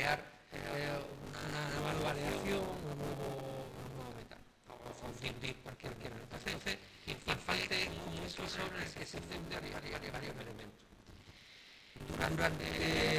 crear una nueva variación, un nuevo metal, o fundir cualquier entonces infante como un profesor en el que se funden varios elementos. Durante